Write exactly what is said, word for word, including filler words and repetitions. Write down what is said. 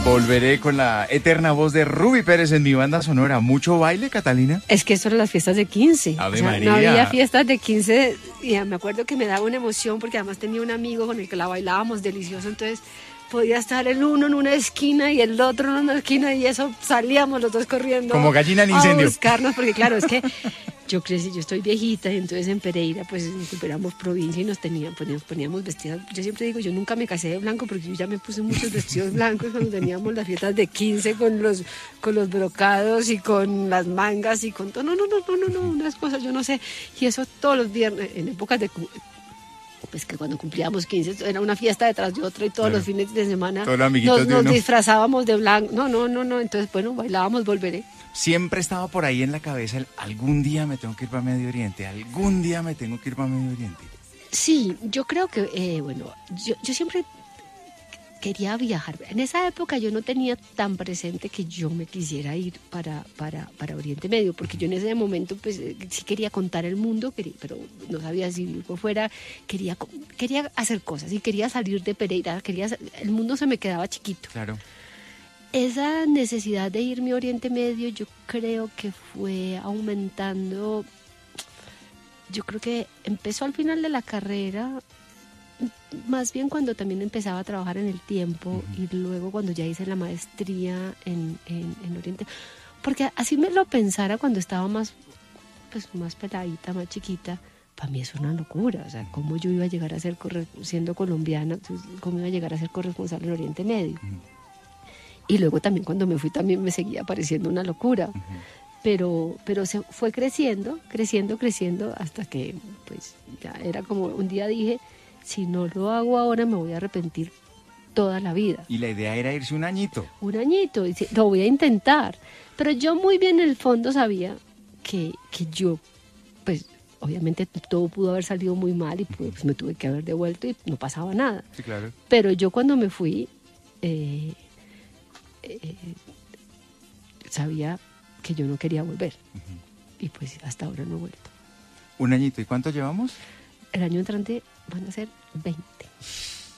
Volveré con la eterna voz de Ruby Pérez en mi banda sonora. ¿Mucho baile, Catalina? Es que eso eran las fiestas de quince. Ave O sea, María. no había fiestas de quince. Y me acuerdo que me daba una emoción porque además tenía un amigo con el que la bailábamos delicioso. Entonces podía estar el uno en una esquina y el otro en una esquina y eso salíamos los dos corriendo. Como gallina en incendio. A buscarnos porque claro, es que yo crecí, yo estoy viejita y entonces en Pereira pues éramos provincia y nos tenían, pues, nos poníamos vestidas. Yo siempre digo, yo nunca me casé de blanco porque yo ya me puse muchos vestidos blancos cuando teníamos las fiestas de quince con los, con los brocados y con las mangas y con todo. No, no, no, no, no, no, unas cosas, yo no sé. Y eso todos los viernes, en épocas de... Pues que cuando cumplíamos quince era una fiesta detrás de otra y todos Claro. los fines de semana Todos los amiguitos nos, de nos uno. disfrazábamos de blanco. No, no, no, no. Entonces, bueno, bailábamos Volveré. Siempre estaba por ahí en la cabeza el algún día me tengo que ir para Medio Oriente, algún día me tengo que ir para Medio Oriente. Sí, yo creo que, eh, bueno, yo, yo siempre quería viajar. En esa época yo no tenía tan presente que yo me quisiera ir para, para, para Oriente Medio, porque yo en ese momento pues eh, sí quería contar el mundo, quería, pero no sabía si ir por fuera, quería, quería hacer cosas y quería salir de Pereira, quería, el mundo se me quedaba chiquito. Claro. Esa necesidad de irme a Oriente Medio yo creo que fue aumentando, yo creo que empezó al final de la carrera, más bien cuando también empezaba a trabajar en el tiempo uh-huh. y luego cuando ya hice la maestría en, en, en Oriente, porque así me lo pensara cuando estaba más, pues, más peladita, más chiquita, para mí es una locura, o sea, cómo yo iba a llegar a ser, corre- siendo colombiana, cómo iba a llegar a ser corresponsal en Oriente Medio. Uh-huh. Y luego también cuando me fui también me seguía pareciendo una locura. Uh-huh. Pero, pero se fue creciendo, creciendo, creciendo, hasta que pues ya era como, un día dije, si no lo hago ahora me voy a arrepentir toda la vida. Y la idea era irse un añito. Un añito, y sí, lo voy a intentar. Pero yo muy bien en el fondo sabía que, que yo, pues obviamente todo pudo haber salido muy mal y pues me tuve que haber devuelto y no pasaba nada. Sí, claro. Pero yo cuando me fui... Eh, Eh, sabía que yo no quería volver uh-huh. y pues hasta ahora no he vuelto. Un añito, ¿y cuánto llevamos? El año entrante van a ser veinte.